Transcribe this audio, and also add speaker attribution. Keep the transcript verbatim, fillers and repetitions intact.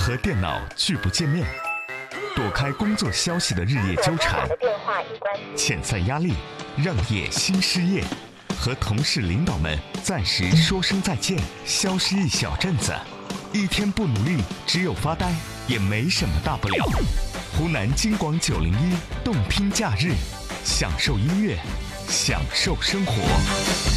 Speaker 1: 和电脑拒不见面，躲开工作消息的日夜纠缠，遣散压力，让业新失业，和同事领导们暂时说声再见，消失一小阵子，一天不努力，只有发呆，也没什么大不了。湖南金广九零一动听假日，享受音乐，享受生活。